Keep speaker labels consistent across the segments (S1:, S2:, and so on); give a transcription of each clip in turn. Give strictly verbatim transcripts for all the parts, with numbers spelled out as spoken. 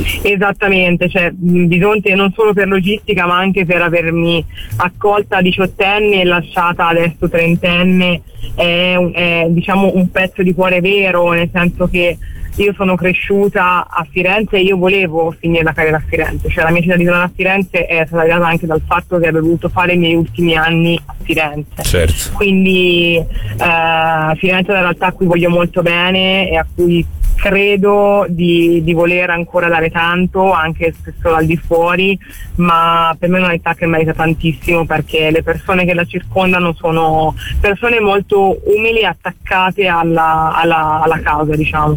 S1: Esattamente, cioè Bisonte non solo per logistica ma anche per avermi accolta diciottenne e lasciata adesso trentenne è, è diciamo un pezzo di cuore vero, nel senso che io sono cresciuta a Firenze e io volevo finire la carriera a Firenze, cioè la mia città di tornare a Firenze è stata data anche dal fatto che avevo voluto fare i miei ultimi anni a Firenze.
S2: Certo.
S1: Quindi eh, Firenze è una realtà a cui voglio molto bene e a cui credo di, di voler ancora dare tanto, anche spesso al di fuori, ma per me è una città che merita tantissimo perché le persone che la circondano sono persone molto umili e attaccate alla, alla, alla causa, diciamo.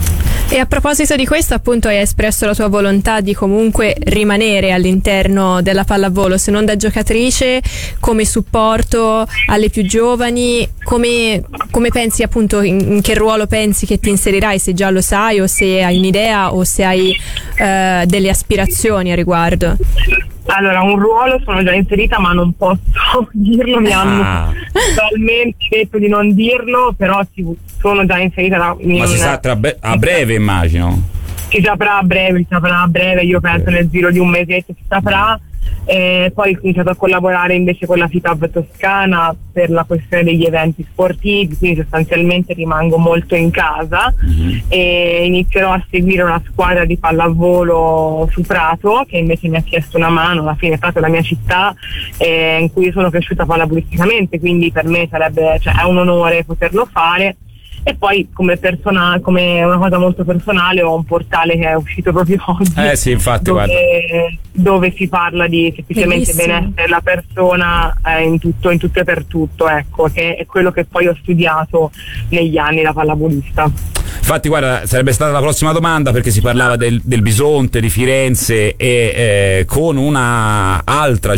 S3: E a proposito di questo, appunto, hai espresso la tua volontà di comunque rimanere all'interno della pallavolo, se non da giocatrice, come supporto alle più giovani. Come, come pensi, appunto, in, in che ruolo pensi che ti inserirai, se già lo sai o se hai un'idea o se hai eh, delle aspirazioni a riguardo?
S1: Allora, un ruolo sono già inserita ma non posso dirlo, mi hanno
S2: Ah.
S1: totalmente detto di non dirlo, però sì, sono già inserita da, in
S2: Ma si sa tra be- a breve, immagino.
S1: Si saprà a breve, si saprà a breve, io penso nel giro di un mesetto si saprà. Eh, poi ho cominciato a collaborare invece con la F I T A V Toscana per la questione degli eventi sportivi, quindi sostanzialmente rimango molto in casa
S2: Mm-hmm.
S1: e inizierò a seguire una squadra di pallavolo su Prato che invece mi ha chiesto una mano. Alla fine Prato è la mia città eh, in cui io sono cresciuta pallavolisticamente, quindi per me sarebbe, cioè, è un onore poterlo fare. E poi come persona, come una cosa molto personale, ho un portale che è uscito proprio oggi
S2: Eh sì, infatti,
S1: dove,
S2: guarda.
S1: dove si parla di semplicemente
S3: Bellissimo.
S1: benessere della persona eh, in tutto, in tutto e per tutto, ecco, che è quello che poi ho studiato negli anni da pallavolista.
S2: Infatti, guarda, sarebbe stata la prossima domanda, perché si parlava del, del Bisonte di Firenze e eh, con una altra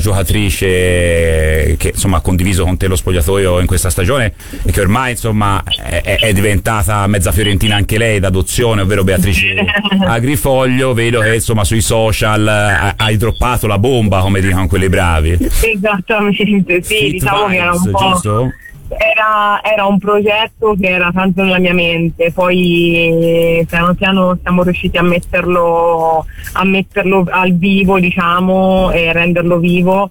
S2: giocatrice che insomma ha condiviso con te lo spogliatoio in questa stagione e che ormai insomma è, è diventata mezza fiorentina anche lei d'adozione, ovvero Beatrice Agrifoglio. Vedo che insomma sui social eh, hai droppato la bomba, come dicono quelli bravi.
S1: Esattamente, sì,
S2: Fit
S1: diciamo che era un
S2: Vibes,
S1: po'.
S2: giusto?
S1: Era, era un progetto che era tanto nella mia mente, poi piano piano siamo riusciti a metterlo, a metterlo al vivo, diciamo, e renderlo vivo,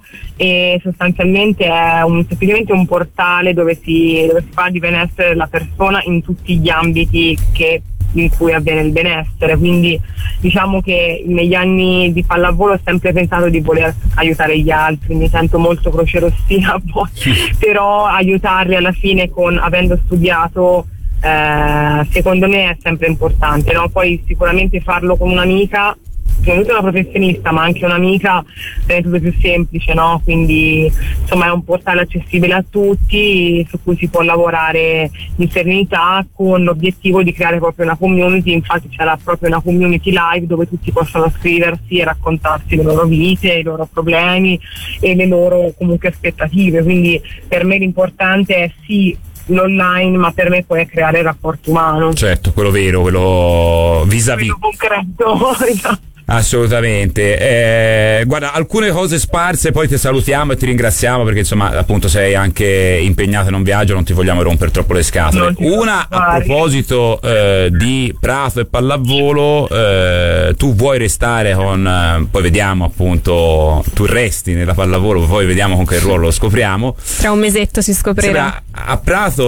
S1: e sostanzialmente è un, semplicemente un portale dove si, dove si parla di benessere della persona in tutti gli ambiti che in cui avviene il benessere. Quindi diciamo che negli anni di pallavolo ho sempre pensato di voler aiutare gli altri, mi sento molto crocerossina a volte, però aiutarli alla fine, con avendo studiato, eh, secondo me è sempre importante, no? Poi sicuramente farlo con un'amica, soprattutto una professionista, ma anche un'amica, è tutto più semplice, no? Quindi insomma è un portale accessibile a tutti, su cui si può lavorare in serenità, con l'obiettivo di creare proprio una community. Infatti c'era proprio una community live dove tutti possono scriversi e raccontarsi le loro vite, i loro problemi e le loro comunque aspettative. Quindi per me l'importante è sì l'online, ma per me poi è creare il rapporto umano.
S2: Certo, quello vero, quello vis-à-vis.
S1: Quello concreto.
S2: Assolutamente. Eh, guarda, alcune cose sparse, poi ti salutiamo e ti ringraziamo perché insomma appunto sei anche impegnato in un viaggio, non ti vogliamo rompere troppo le scatole. Una a proposito eh, di Prato e pallavolo, eh, tu vuoi restare con, eh, poi vediamo appunto, tu resti nella pallavolo, poi vediamo con che ruolo lo scopriamo.
S3: Tra un mesetto si scoprirà.
S2: Sembra, a Prato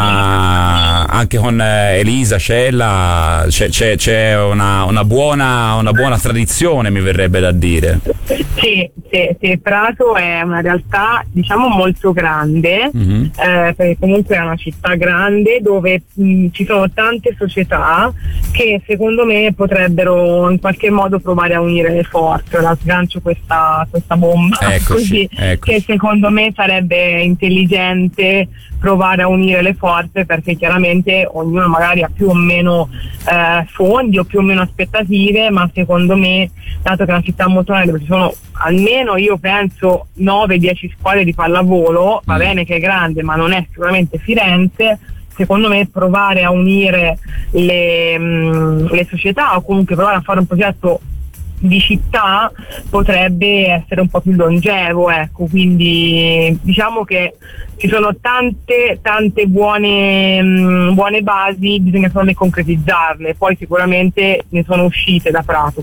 S2: insomma anche con eh, Elisa Cella c'è, c'è, c'è una, una buona una buona tradizione, mi verrebbe da dire.
S1: Sì, sì, sì, Prato è una realtà diciamo molto grande,
S2: Mm-hmm.
S1: eh, perché comunque è una città grande dove mh, ci sono tante società che secondo me potrebbero in qualche modo provare a unire le forze. Ora sgancio questa, questa bomba,
S2: Eccoci,
S1: così,
S2: eccoci.
S1: che secondo me sarebbe intelligente provare a unire le forze, perché chiaramente ognuno magari ha più o meno eh, fondi o più o meno aspettative, ma secondo me, dato che è una città molto grande dove ci sono almeno, io penso, nove dieci squadre di pallavolo, va
S2: Mm.
S1: bene che è grande ma non è sicuramente Firenze, secondo me provare a unire le, mh, le società, o comunque provare a fare un progetto di città potrebbe essere un po' più longevo, ecco. Quindi diciamo che ci sono tante tante buone mh, buone basi, bisogna solo concretizzarle, poi sicuramente ne sono uscite da Prato.